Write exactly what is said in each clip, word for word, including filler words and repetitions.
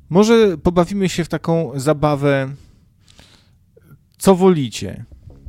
Może pobawimy się w taką zabawę, co wolicie?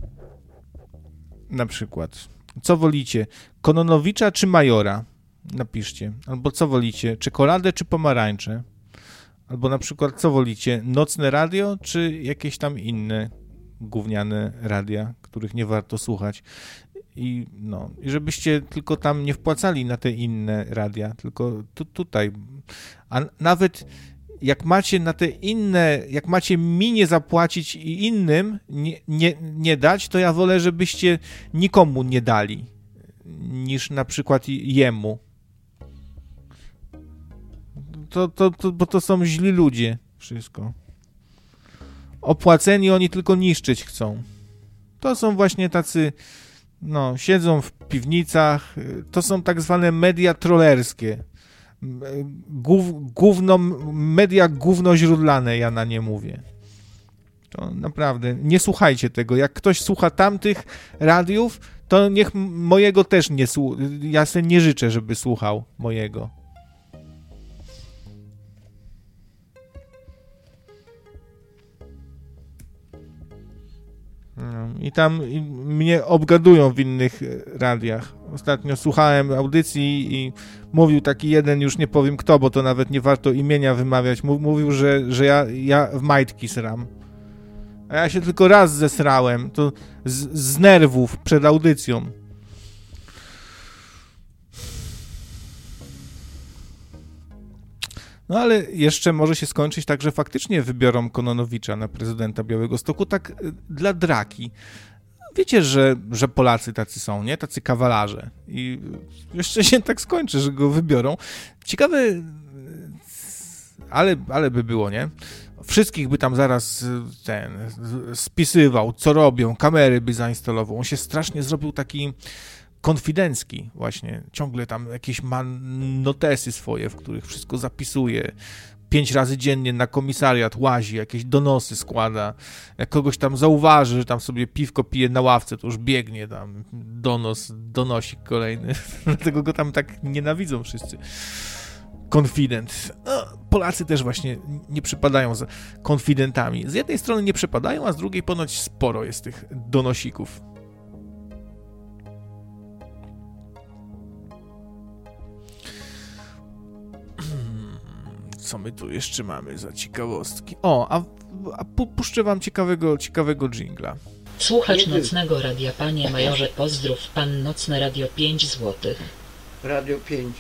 Na przykład, co wolicie? Kononowicza czy Majora? Napiszcie. Albo co wolicie? Czekoladę czy pomarańcze? Albo na przykład, co wolicie? Nocne radio czy jakieś tam inne gówniane radia, których nie warto słuchać? I no, i żebyście tylko tam nie wpłacali na te inne radia, tylko tu, tutaj. A nawet jak macie na te inne, jak macie mi nie zapłacić i innym nie, nie, nie dać, to ja wolę, żebyście nikomu nie dali, niż na przykład jemu. To, to, to, bo to są źli ludzie, wszystko. Opłaceni, oni tylko niszczyć chcą. To są właśnie tacy, no, siedzą w piwnicach, to są tak zwane media trollerskie. Gów, gówno, media gównoźródlane, ja na nie mówię. To naprawdę, nie słuchajcie tego. Jak ktoś słucha tamtych radiów, to niech mojego też nie słucha. Ja sobie nie życzę, żeby słuchał mojego. I tam i mnie obgadują w innych radiach. Ostatnio słuchałem audycji i mówił taki jeden, już nie powiem kto, bo to nawet nie warto imienia wymawiać, mówił, że, że ja, ja w majtki sram. A ja się tylko raz zesrałem, to z, z nerwów przed audycją. No ale jeszcze może się skończyć tak, że faktycznie wybiorą Kononowicza na prezydenta Białegostoku, tak dla draki. Wiecie, że, że Polacy tacy są, nie? Tacy kawalarze. I jeszcze się tak skończy, że go wybiorą. Ciekawe, ale, ale by było, nie? Wszystkich by tam zaraz ten spisywał, co robią, kamery by zainstalował. On się strasznie zrobił taki konfidencki właśnie. Ciągle tam jakieś ma notesy swoje, w których wszystko zapisuje. Pięć razy dziennie na komisariat łazi, jakieś donosy składa. Jak kogoś tam zauważy, że tam sobie piwko pije na ławce, to już biegnie tam donos, donosik kolejny. Dlatego go tam tak nienawidzą wszyscy. Konfident. No, Polacy też właśnie nie przypadają za konfidentami. Z jednej strony nie przypadają, a z drugiej ponoć sporo jest tych donosików. Co my tu jeszcze mamy za ciekawostki? O, a, a pu, puszczę wam ciekawego, ciekawego dżingla. Słuchacz Nocnego Radia, panie majorze, pozdrów, pan Nocne Radio pięć złotych. Radio pięć.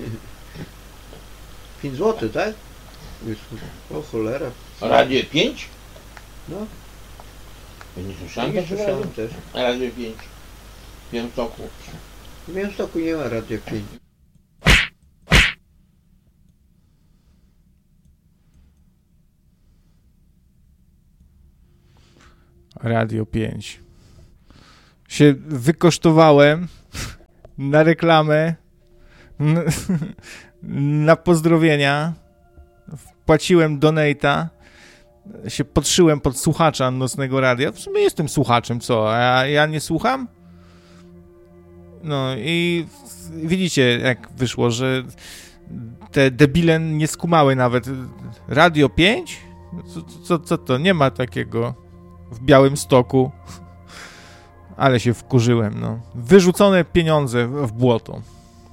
pięć złotych, tak? O cholera. Radio pięć? No. Ja nie słyszałem, nie słyszałem też. A Radio pięć. W Białymstoku. W Białymstoku nie ma Radio pięć. Radio pięć. Się wykosztowałem na reklamę, na pozdrowienia, wpłaciłem donate'a, się podszyłem pod słuchacza Nocnego Radia. W sumie jestem słuchaczem, co? A ja, ja nie słucham? No i widzicie, jak wyszło, że te debile nie skumały nawet. Radio pięć? Co, co, co to? Nie ma takiego w Białymstoku. Ale się wkurzyłem, no. Wyrzucone pieniądze w błoto.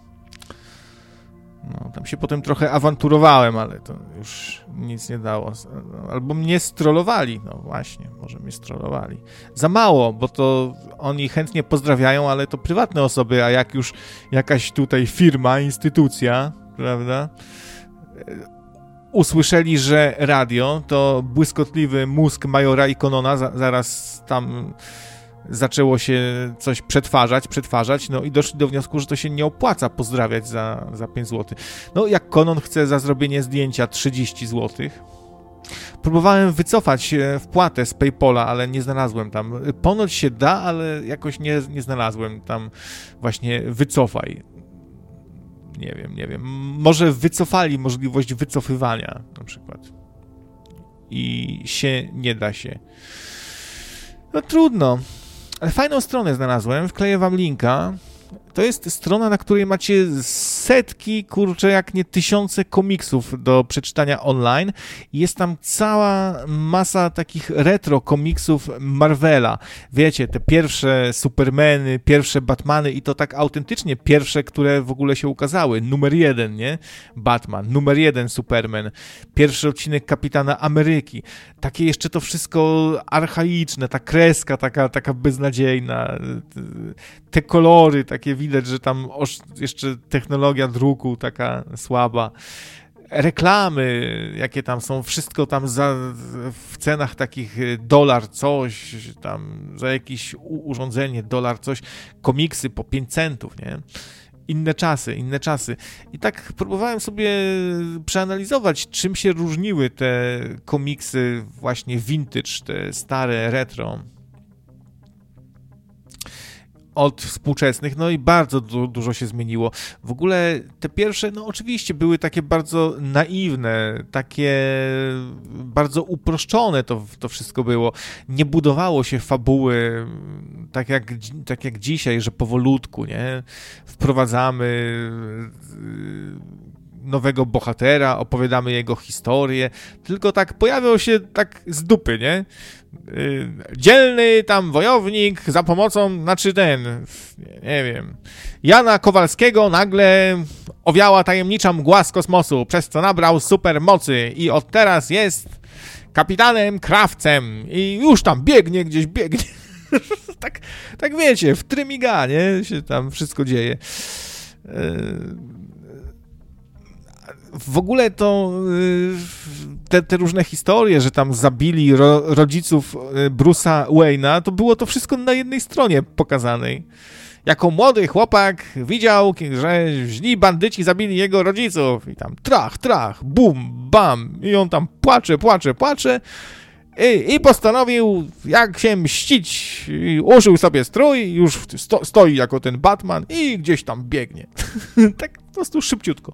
No, tam się potem trochę awanturowałem, ale to już nic nie dało. Albo mnie strollowali, no właśnie, może mnie strollowali. Za mało, bo to oni chętnie pozdrawiają, ale to prywatne osoby, a jak już jakaś tutaj firma, instytucja, prawda, usłyszeli, że radio, to błyskotliwy mózg majora i Konona za, zaraz tam zaczęło się coś przetwarzać, przetwarzać, no i doszli do wniosku, że to się nie opłaca pozdrawiać za, za pięć złotych. No jak Konon chce za zrobienie zdjęcia trzydzieści złotych. Próbowałem wycofać wpłatę z PayPala, ale nie znalazłem tam. Ponoć się da, ale jakoś nie, nie znalazłem tam właśnie wycofaj. Nie wiem, nie wiem. Może wycofali możliwość wycofywania na przykład. I się nie da się. No trudno. Ale fajną stronę znalazłem, wkleję wam linka. To jest strona, na której macie setki, kurczę, jak nie tysiące komiksów do przeczytania online. Jest tam cała masa takich retro komiksów Marvela. Wiecie, te pierwsze Supermany, pierwsze Batmany i to tak autentycznie pierwsze, które w ogóle się ukazały. Numer jeden, nie? Batman, numer jeden Superman, pierwszy odcinek Kapitana Ameryki. Takie jeszcze to wszystko archaiczne, ta kreska taka, taka beznadziejna, te kolory takie widać, że tam jeszcze technologia druku taka słaba. Reklamy, jakie tam są, wszystko tam za, w cenach takich dolar coś, tam za jakieś urządzenie, dolar coś, komiksy po pięć centów, nie? Inne czasy, inne czasy. I tak próbowałem sobie przeanalizować, czym się różniły te komiksy właśnie vintage, te stare, retro od współczesnych, no i bardzo du- dużo się zmieniło. W ogóle te pierwsze, no oczywiście były takie bardzo naiwne, takie bardzo uproszczone to, to wszystko było. Nie budowało się fabuły tak jak, tak jak dzisiaj, że powolutku, nie? Wprowadzamy nowego bohatera, opowiadamy jego historię, tylko tak pojawiał się tak z dupy, nie? Dzielny tam wojownik za pomocą, znaczy ten, nie, nie wiem, Jana Kowalskiego nagle owiała tajemnicza mgła z kosmosu, przez co nabrał super mocy i od teraz jest kapitanem Krawcem i już tam biegnie, gdzieś biegnie. tak, tak wiecie, w trymiga, nie? Się tam wszystko dzieje. W ogóle to te, te różne historie, że tam zabili ro, rodziców Bruce'a Wayne'a, to było to wszystko na jednej stronie pokazanej. Jako młody chłopak widział, że źli bandyci zabili jego rodziców i tam trach, trach, bum, bam i on tam płacze, płacze, płacze i, i postanowił jak się mścić. I użył sobie strój, już sto, stoi jako ten Batman i gdzieś tam biegnie. Tak po prostu szybciutko.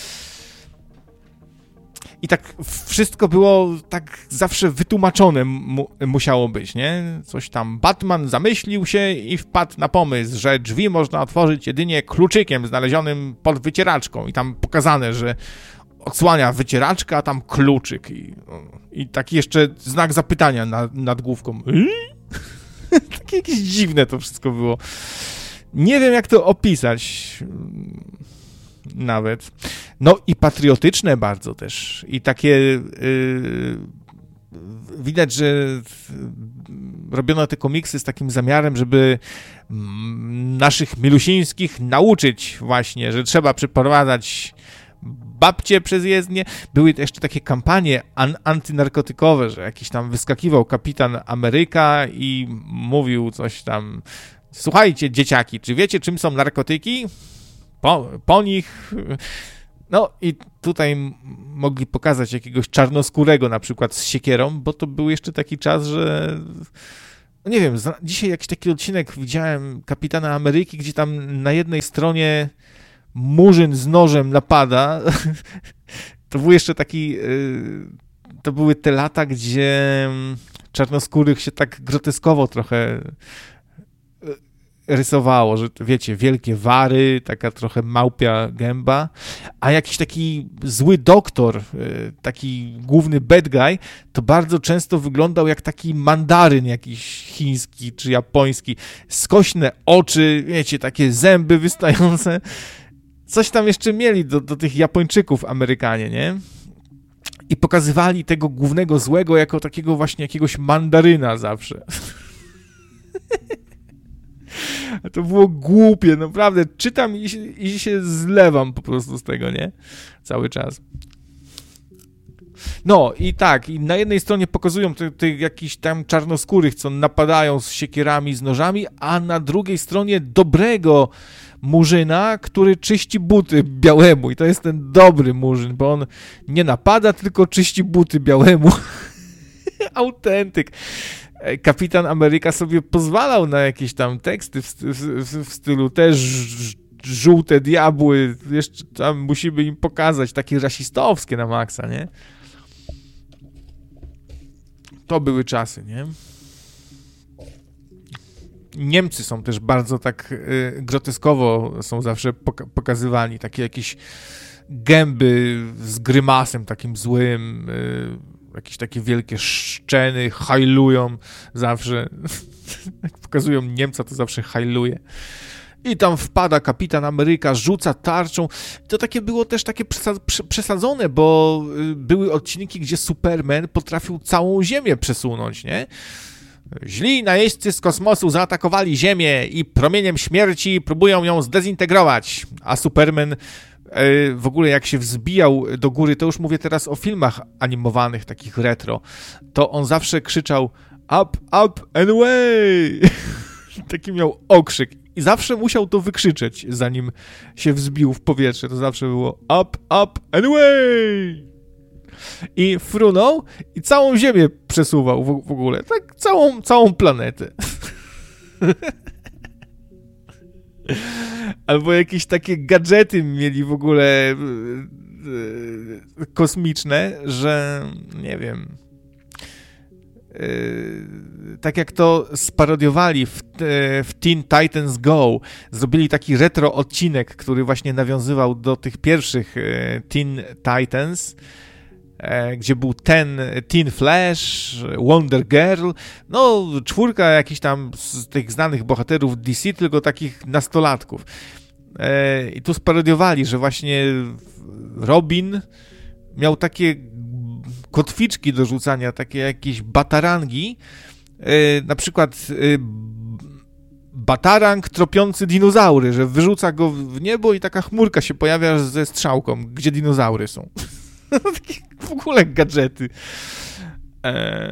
I tak wszystko było tak zawsze wytłumaczone mu, musiało być, nie? Coś tam Batman zamyślił się i wpadł na pomysł, że drzwi można otworzyć jedynie kluczykiem znalezionym pod wycieraczką i tam pokazane, że odsłania wycieraczka, a tam kluczyk i, i taki jeszcze znak zapytania na, nad główką. Takie jakieś dziwne to wszystko było. Nie wiem, jak to opisać nawet. No i patriotyczne bardzo też. I takie yy, widać, że robiono te komiksy z takim zamiarem, żeby naszych milusińskich nauczyć właśnie, że trzeba przyprowadzać babcie przez jezdnię. Były jeszcze takie kampanie an- antynarkotykowe, że jakiś tam wyskakiwał kapitan Ameryka i mówił coś tam: słuchajcie, dzieciaki, czy wiecie, czym są narkotyki? Po, po nich... No i tutaj mogli pokazać jakiegoś czarnoskórego na przykład z siekierą, bo to był jeszcze taki czas, że... Nie wiem, dzisiaj jakiś taki odcinek widziałem Kapitana Ameryki, gdzie tam na jednej stronie murzyn z nożem napada. To był jeszcze taki... To były te lata, gdzie czarnoskórych się tak groteskowo trochę rysowało, że wiecie, wielkie wary, taka trochę małpia gęba, a jakiś taki zły doktor, taki główny bad guy, to bardzo często wyglądał jak taki mandaryn jakiś chiński czy japoński. Skośne oczy, wiecie, takie zęby wystające. Coś tam jeszcze mieli do, do tych Japończyków Amerykanie, nie? I pokazywali tego głównego złego jako takiego właśnie jakiegoś mandaryna zawsze. To było głupie, naprawdę. Czytam i, i się zlewam po prostu z tego, nie? Cały czas. No i tak, i na jednej stronie pokazują tych ty, jakichś tam czarnoskórych, co napadają z siekierami, z nożami, a na drugiej stronie dobrego murzyna, który czyści buty białemu. I to jest ten dobry murzyn, bo on nie napada, tylko czyści buty białemu. Autentyk. Kapitan Ameryka sobie pozwalał na jakieś tam teksty w, w, w stylu też żółte diabły, jeszcze tam musimy im pokazać, takie rasistowskie na maksa, nie? To były czasy, nie? Niemcy są też bardzo tak y, groteskowo są zawsze poka- pokazywani, takie jakieś gęby z grymasem takim złym, y, jakieś takie wielkie szczeny, hajlują zawsze. Jak pokazują Niemca, to zawsze hajluje. I tam wpada kapitan Ameryka, rzuca tarczą. To takie było też takie przesadzone, bo były odcinki, gdzie Superman potrafił całą Ziemię przesunąć, nie? Źli najeźdźcy z kosmosu zaatakowali Ziemię i promieniem śmierci próbują ją zdezintegrować. A Superman w ogóle jak się wzbijał do góry, to już mówię teraz o filmach animowanych, takich retro, to on zawsze krzyczał up, up and away. Taki miał okrzyk i zawsze musiał to wykrzyczeć, zanim się wzbił w powietrze. To zawsze było up, up and away. I frunął i całą Ziemię przesuwał w, w ogóle. Tak całą, całą planetę. Albo jakieś takie gadżety mieli w ogóle kosmiczne, że nie wiem... Yy, tak jak to sparodiowali w, w Teen Titans Go, zrobili taki retro odcinek, który właśnie nawiązywał do tych pierwszych Teen Titans, e, gdzie był ten Teen Flash, Wonder Girl, no czwórka jakichś tam z tych znanych bohaterów D C, tylko takich nastolatków. E, I tu sparodiowali, że właśnie Robin miał takie kotwiczki do rzucania, takie jakieś batarangi, yy, na przykład yy, batarang tropiący dinozaury, że wyrzuca go w niebo i taka chmurka się pojawia ze strzałką, gdzie dinozaury są. Takie w ogóle gadżety. E,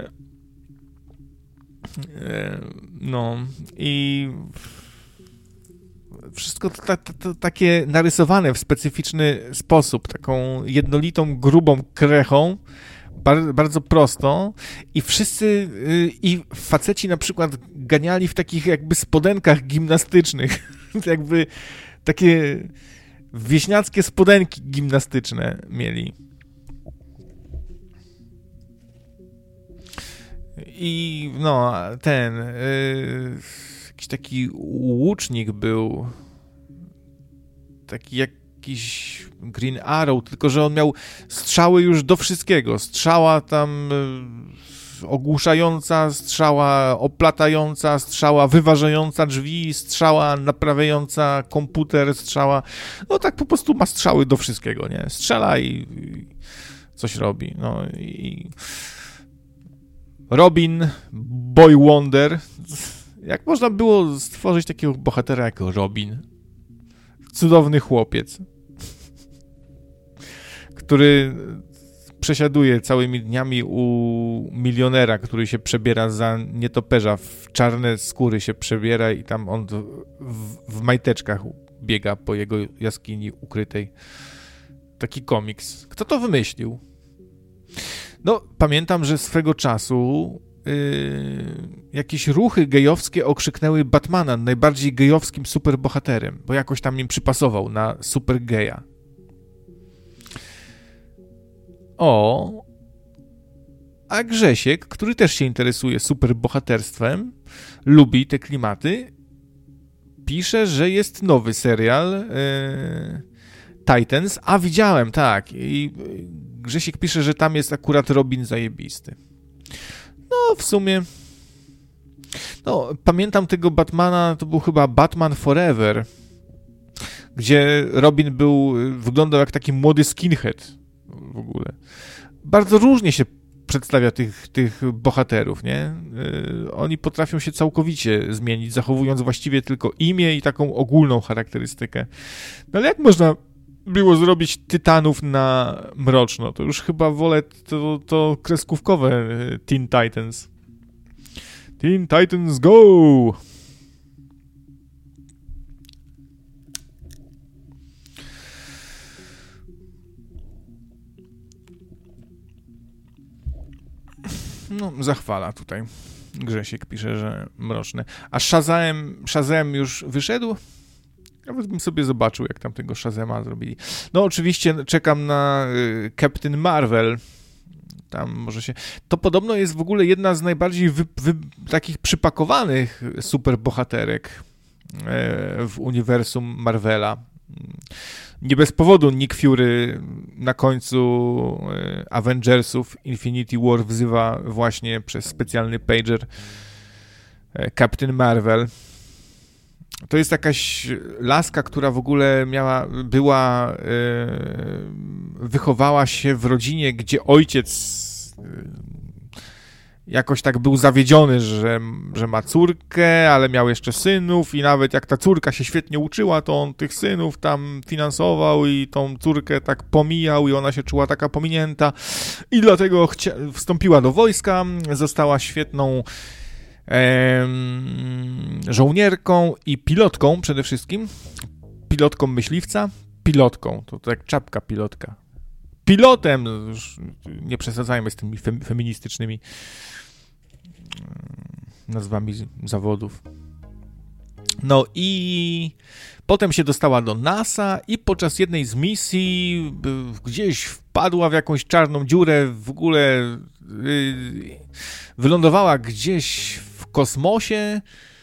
e, no i wszystko to, to, to takie narysowane w specyficzny sposób, taką jednolitą, grubą krechą, bardzo prosto i wszyscy, i faceci na przykład ganiali w takich jakby spodenkach gimnastycznych, jakby takie wieśniackie spodenki gimnastyczne mieli. I no, ten yy, jakiś taki łucznik był, taki jak jakiś Green Arrow, tylko że on miał strzały już do wszystkiego. Strzała tam y, ogłuszająca, strzała oplatająca, strzała wyważająca drzwi, strzała naprawiająca komputer, strzała... No tak po prostu ma strzały do wszystkiego, nie? Strzela i, i coś robi. No i... Robin, Boy Wonder. Jak można było stworzyć takiego bohatera jak Robin? Cudowny chłopiec, który przesiaduje całymi dniami u milionera, który się przebiera za nietoperza, w czarne skóry się przebiera i tam on w, w majteczkach biega po jego jaskini ukrytej. Taki komiks. Kto to wymyślił? No, pamiętam, że swego czasu Yy, jakieś ruchy gejowskie okrzyknęły Batmana najbardziej gejowskim superbohaterem, bo jakoś tam im przypasował na super geja. O, a Grzesiek, który też się interesuje superbohaterstwem, lubi te klimaty, pisze, że jest nowy serial yy, Titans, a widziałem, tak, i Grzesiek pisze, że tam jest akurat Robin zajebisty. No, w sumie... No, pamiętam tego Batmana, to był chyba Batman Forever, gdzie Robin był, wyglądał jak taki młody skinhead w ogóle. Bardzo różnie się przedstawia tych, tych bohaterów, nie? Yy, oni potrafią się całkowicie zmienić, zachowując właściwie tylko imię i taką ogólną charakterystykę. No ale jak można było zrobić Tytanów na mroczno? To już chyba wolę to, to kreskówkowe Teen Titans. Teen Titans Go! No, zachwala tutaj. Grzesiek pisze, że mroczne. A Shazam, Shazam już wyszedł? Nawet bym sobie zobaczył, jak tam tego Shazama zrobili. No oczywiście czekam na y, Captain Marvel. tam może się... To podobno jest w ogóle jedna z najbardziej wy, wy, takich przypakowanych superbohaterek e, w uniwersum Marvela. Nie bez powodu Nick Fury na końcu e, Avengersów Infinity War wzywa właśnie przez specjalny pager e, Captain Marvel. To jest jakaś laska, która w ogóle miała, była, e, wychowała się w rodzinie, gdzie ojciec e, jakoś tak był zawiedziony, że, że ma córkę, ale miał jeszcze synów i nawet jak ta córka się świetnie uczyła, to on tych synów tam finansował i tą córkę tak pomijał i ona się czuła taka pominięta i dlatego chcia- wstąpiła do wojska, została świetną żołnierką i pilotką przede wszystkim. Pilotką myśliwca. Pilotką. To tak czapka pilotka. Pilotem! Już nie przesadzajmy z tymi fem, feministycznymi nazwami zawodów. No i potem się dostała do NASA i podczas jednej z misji gdzieś wpadła w jakąś czarną dziurę, w ogóle wylądowała gdzieś w kosmosie,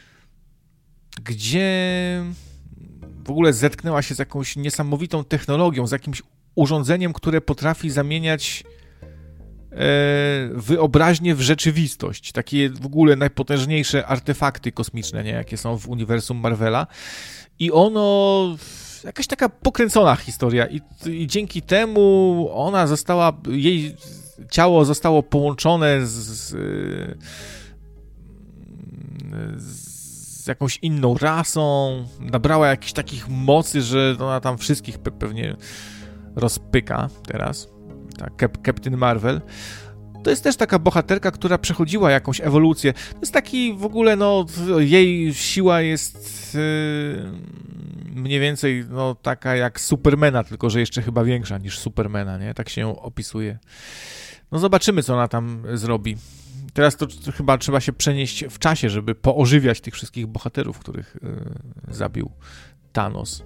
gdzie w ogóle zetknęła się z jakąś niesamowitą technologią, z jakimś urządzeniem, które potrafi zamieniać e, wyobraźnię w rzeczywistość. Takie w ogóle najpotężniejsze artefakty kosmiczne, nie? Jakie są w uniwersum Marvela. I ono... Jakaś taka pokręcona historia. I, i dzięki temu ona została... Jej ciało zostało połączone z... z, z jakąś inną rasą. Nabrała jakichś takich mocy, że ona tam wszystkich pe- pewnie... rozpyka teraz, tak, Cap- Captain Marvel. To jest też taka bohaterka, która przechodziła jakąś ewolucję. To jest taki w ogóle, no, jej siła jest yy, mniej więcej, no, taka jak Supermana, tylko że jeszcze chyba większa niż Supermana, nie? Tak się ją opisuje. No zobaczymy, co ona tam zrobi. Teraz to chyba trzeba się przenieść w czasie, żeby poożywiać tych wszystkich bohaterów, których yy, zabił Thanos.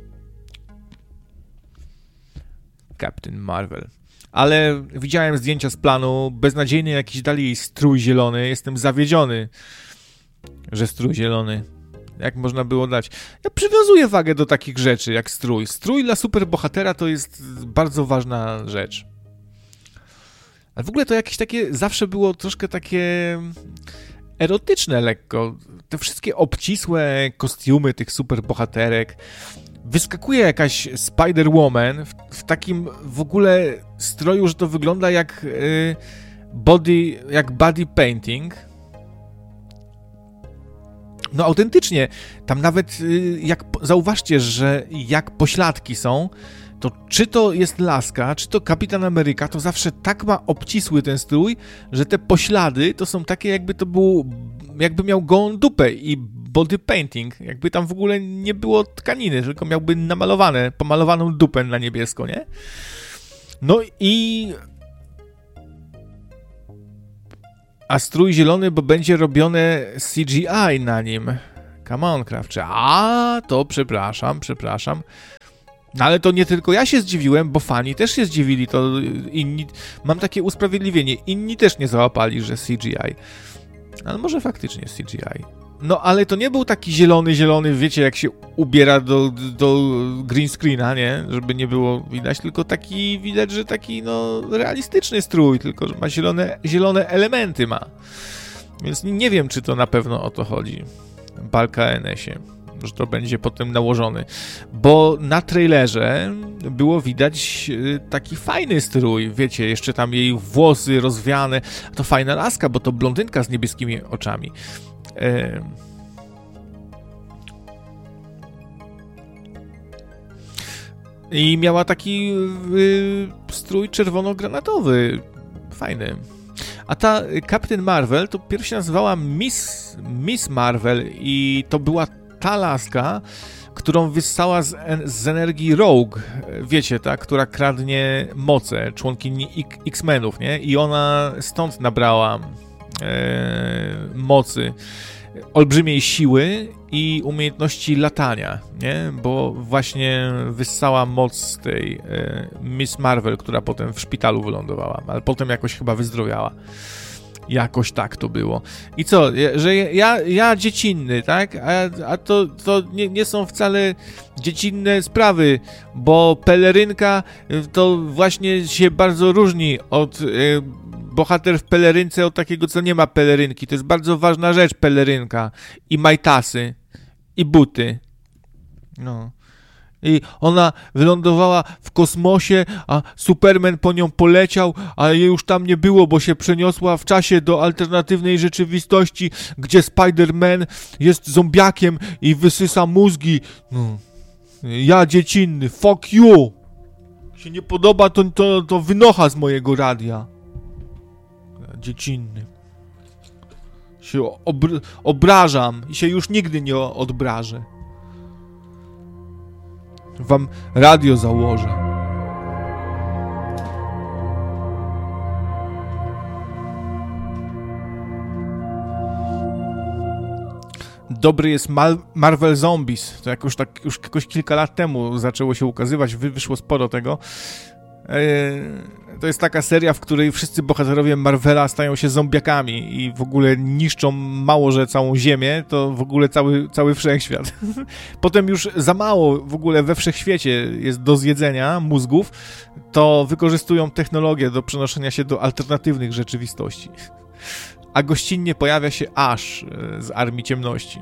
Captain Marvel. Ale widziałem zdjęcia z planu, beznadziejny jakiś dali jej strój zielony, jestem zawiedziony, że strój zielony. Jak można było dać? Ja przywiązuję wagę do takich rzeczy jak strój. Strój dla superbohatera to jest bardzo ważna rzecz. Ale w ogóle to jakieś takie, zawsze było troszkę takie erotyczne lekko. Te wszystkie obcisłe kostiumy tych superbohaterek. Wyskakuje jakaś Spider-Woman w, w takim w ogóle stroju, że to wygląda jak y, body, jak body painting. No autentycznie, tam nawet y, jak zauważcie, że jak pośladki są, to czy to jest laska, czy to Kapitan Ameryka, to zawsze tak ma obcisły ten strój, że te poślady to są takie, jakby to był, jakby miał gołą dupę i body painting, jakby tam w ogóle nie było tkaniny, tylko miałby namalowane, pomalowaną dupę na niebiesko, nie? No i... A strój zielony, bo będzie robione C G I na nim. Come on, Krawcze. A, to przepraszam, przepraszam. No ale to nie tylko ja się zdziwiłem, bo fani też się zdziwili, to inni... Mam takie usprawiedliwienie, inni też nie załapali, że C G I. Ale może faktycznie C G I. No, ale to nie był taki zielony, zielony, wiecie, jak się ubiera do, do green screena, nie? Żeby nie było widać, tylko taki, widać, że taki, no, realistyczny strój, tylko że ma zielone, zielone elementy ma. Więc nie wiem, czy to na pewno o to chodzi. Balka N S-ie, że to będzie potem nałożony. Bo na trailerze było widać taki fajny strój, wiecie, jeszcze tam jej włosy rozwiane. To fajna laska, bo to blondynka z niebieskimi oczami. I miała taki y, strój czerwono-granatowy. Fajny. A ta Captain Marvel to pierw się nazywała Miss, Miss Marvel i to była ta laska, którą wyssała z, z energii Rogue, wiecie, ta, która kradnie moce, członkini X-Menów, nie? I ona stąd nabrała e, mocy. olbrzymiej siły i umiejętności latania, nie? Bo właśnie wyssała moc z tej e, Miss Marvel, która potem w szpitalu wylądowała, ale potem jakoś chyba wyzdrowiała. Jakoś tak to było. I co, że ja, ja dziecinny, tak? A, a to, to nie, nie są wcale dziecinne sprawy, bo pelerynka to właśnie się bardzo różni od y, bohater w pelerynce od takiego, co nie ma pelerynki. To jest bardzo ważna rzecz, pelerynka. I majtasy. I buty. No. I ona wylądowała w kosmosie, a Superman po nią poleciał, a jej już tam nie było, bo się przeniosła w czasie do alternatywnej rzeczywistości, gdzie Spider-Man jest zombiakiem i wysysa mózgi. No. Ja dziecinny, fuck you! Się nie podoba, to, to, to wynocha z mojego radia. Ja dziecinny. Się obr- obrażam i się już nigdy nie odbrażę. Wam radio założę. Dobry jest Mal- Marvel Zombies. To jakoś tak już jakoś kilka lat temu zaczęło się ukazywać, wy- wyszło sporo tego. To jest taka seria, w której wszyscy bohaterowie Marvela stają się zombiakami i w ogóle niszczą mało, że całą Ziemię, to w ogóle cały, cały wszechświat. Potem już za mało w ogóle we wszechświecie jest do zjedzenia mózgów, to wykorzystują technologię do przenoszenia się do alternatywnych rzeczywistości. A gościnnie pojawia się Ash z Armii Ciemności.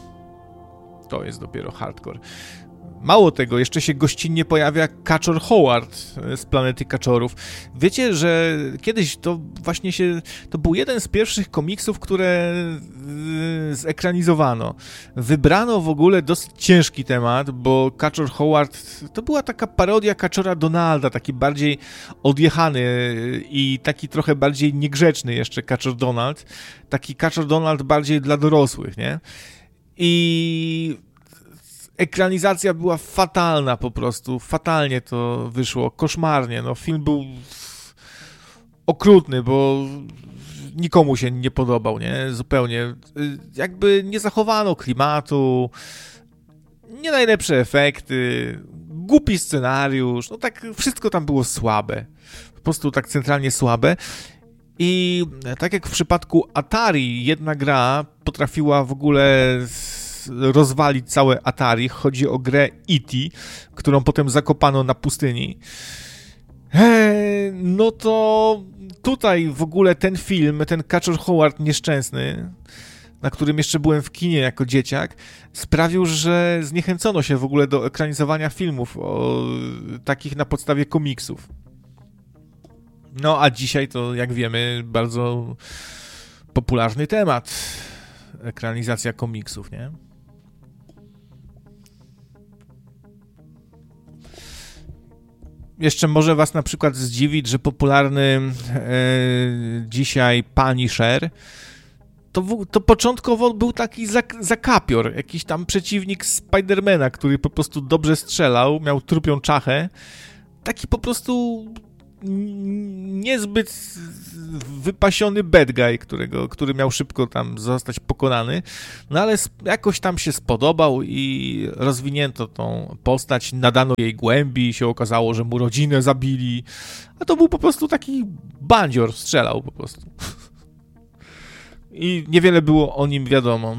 To jest dopiero hardcore. Mało tego, jeszcze się gościnnie pojawia Kaczor Howard z Planety Kaczorów. Wiecie, że kiedyś to właśnie się... To był jeden z pierwszych komiksów, które zekranizowano. Wybrano w ogóle dosyć ciężki temat, bo Kaczor Howard to była taka parodia Kaczora Donalda, taki bardziej odjechany i taki trochę bardziej niegrzeczny jeszcze Kaczor Donald. Taki Kaczor Donald bardziej dla dorosłych, nie? I... ekranizacja była fatalna po prostu, fatalnie to wyszło, koszmarnie, no film był okrutny, bo nikomu się nie podobał, nie, zupełnie, jakby nie zachowano klimatu, nie najlepsze efekty, głupi scenariusz, no tak wszystko tam było słabe, po prostu tak centralnie słabe. I tak jak w przypadku Atari, jedna gra potrafiła w ogóle rozwalić całe Atari. Chodzi o grę E T, którą potem zakopano na pustyni. Eee, no to tutaj w ogóle ten film, ten Kaczor Howard nieszczęsny, na którym jeszcze byłem w kinie jako dzieciak, sprawił, że zniechęcono się w ogóle do ekranizowania filmów o, takich na podstawie komiksów. No a dzisiaj to, jak wiemy, bardzo popularny temat. Ekranizacja komiksów, nie? Jeszcze może was na przykład zdziwić, że popularny e, dzisiaj Punisher to, w, to początkowo był taki zak, zakapior, jakiś tam przeciwnik Spidermana, który po prostu dobrze strzelał, miał trupią czachę. Taki po prostu niezbyt wypasiony bad guy, którego, który miał szybko tam zostać pokonany, no ale jakoś tam się spodobał i rozwinięto tą postać, nadano jej głębi i się okazało, że mu rodzinę zabili, a to był po prostu taki bandzior, strzelał po prostu. I niewiele było o nim wiadomo.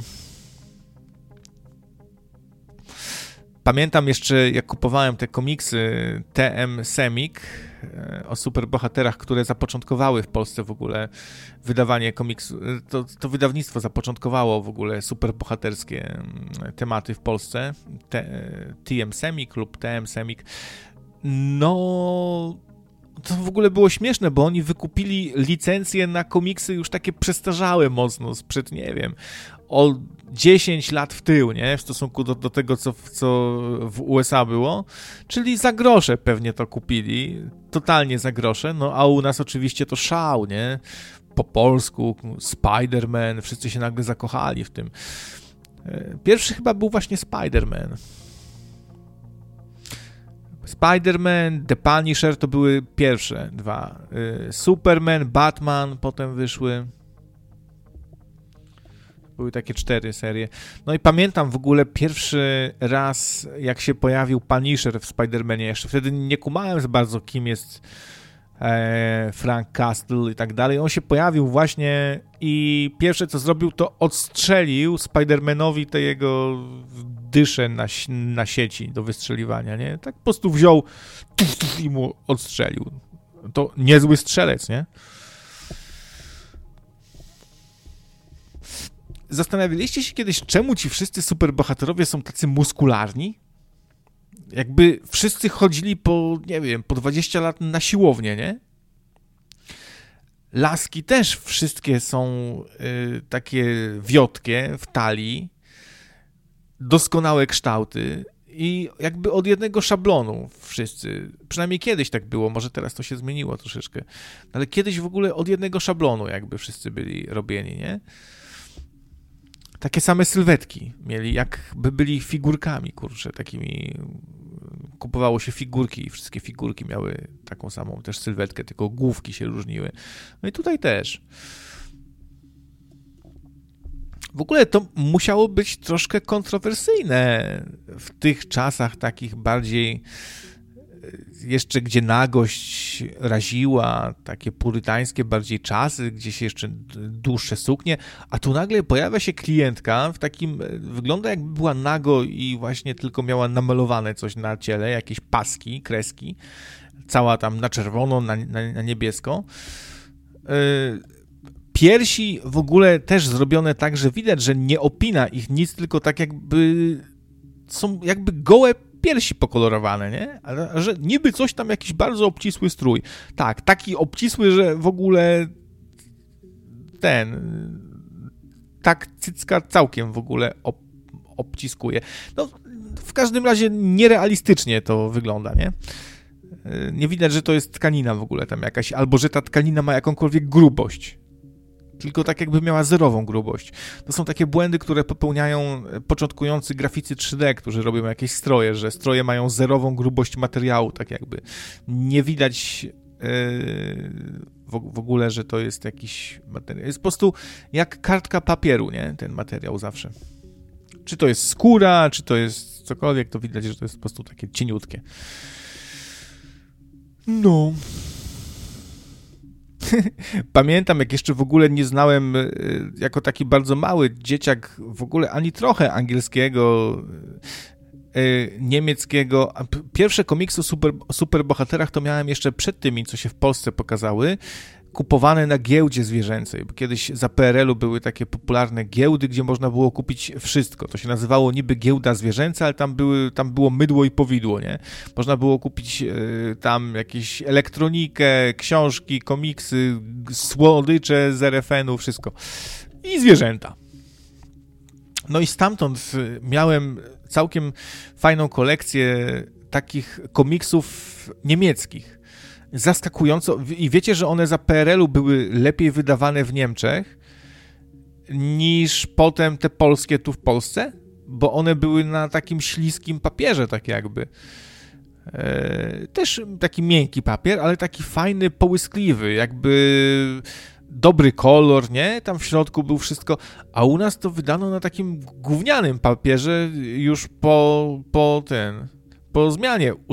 Pamiętam jeszcze, jak kupowałem te komiksy T M Semik o superbohaterach, które zapoczątkowały w Polsce w ogóle wydawanie komiksu. To, to wydawnictwo zapoczątkowało w ogóle superbohaterskie tematy w Polsce. T M Semik lub T M Semik. No... To w ogóle było śmieszne, bo oni wykupili licencje na komiksy już takie przestarzałe mocno, sprzed, nie wiem, o dziesięć lat w tył, nie? W stosunku do, do tego, co, co w U S A było. Czyli za grosze pewnie to kupili, totalnie za grosze, no a u nas oczywiście to szał, nie? Po polsku, Spider-Man, wszyscy się nagle zakochali w tym. Pierwszy chyba był właśnie Spider-Man. Spider-Man, The Punisher to były pierwsze dwa. Superman, Batman potem wyszły. Były takie cztery serie. No i pamiętam w ogóle pierwszy raz, jak się pojawił Punisher w Spider-Manie. Jeszcze wtedy nie kumałem za bardzo, kim jest e, Frank Castle i tak dalej. On się pojawił właśnie i pierwsze, co zrobił, to odstrzelił Spider-Manowi te jego dysze na, na sieci do wystrzeliwania, nie? Tak po prostu wziął tuf, tuf, i mu odstrzelił. To niezły strzelec, nie? Zastanawialiście się kiedyś, czemu ci wszyscy superbohaterowie są tacy muskularni? Jakby wszyscy chodzili po, nie wiem, po dwadzieścia lat na siłownię, nie? Laski też wszystkie są y, takie wiotkie w talii, doskonałe kształty i jakby od jednego szablonu wszyscy. Przynajmniej kiedyś tak było, może teraz to się zmieniło troszeczkę, ale kiedyś w ogóle od jednego szablonu jakby wszyscy byli robieni, nie? Takie same sylwetki mieli, jakby byli figurkami, kurczę, takimi... Kupowało się figurki i wszystkie figurki miały taką samą też sylwetkę, tylko główki się różniły. No i tutaj też. W ogóle to musiało być troszkę kontrowersyjne w tych czasach takich bardziej jeszcze, gdzie nagość raziła, takie purytańskie bardziej czasy, gdzie się jeszcze dłuższe suknie, a tu nagle pojawia się klientka w takim, wygląda jakby była nago i właśnie tylko miała namalowane coś na ciele, jakieś paski, kreski, cała tam na czerwono, na, na, na niebiesko. Piersi w ogóle też zrobione tak, że widać, że nie opina ich nic, tylko tak jakby są jakby gołe piersi pokolorowane, nie? Ale że niby coś tam, jakiś bardzo obcisły strój. Tak, taki obcisły, że w ogóle ten tak cycka całkiem w ogóle ob, obciskuje. No, w każdym razie nierealistycznie to wygląda, nie? Nie widać, że to jest tkanina w ogóle tam jakaś, albo że ta tkanina ma jakąkolwiek grubość. Tylko tak jakby miała zerową grubość. To są takie błędy, które popełniają początkujący graficy trzy D, którzy robią jakieś stroje, że stroje mają zerową grubość materiału, tak jakby. Nie widać yy, w, w ogóle, że to jest jakiś materiał. Jest po prostu jak kartka papieru, nie? Ten materiał zawsze. Czy to jest skóra, czy to jest cokolwiek, to widać, że to jest po prostu takie cieniutkie. No... Pamiętam, jak jeszcze w ogóle nie znałem, jako taki bardzo mały dzieciak, w ogóle ani trochę angielskiego, niemieckiego. Pierwsze komiksy o super, o superbohaterach to miałem jeszcze przed tymi, co się w Polsce pokazały, kupowane na giełdzie zwierzęcej, bo kiedyś za P R L-u były takie popularne giełdy, gdzie można było kupić wszystko. To się nazywało niby giełda zwierzęca, ale tam, były, tam było mydło i powidło, nie? Można było kupić y, tam jakieś elektronikę, książki, komiksy, słodycze z R F N-u, wszystko. I zwierzęta. No i stamtąd miałem całkiem fajną kolekcję takich komiksów niemieckich. Zaskakująco. I wiecie, że one za P R L-u były lepiej wydawane w Niemczech niż potem te polskie tu w Polsce? Bo one były na takim śliskim papierze, tak jakby. E, też taki miękki papier, ale taki fajny, połyskliwy, jakby dobry kolor, nie? Tam w środku był wszystko, a u nas to wydano na takim gównianym papierze już po, po ten, po zmianie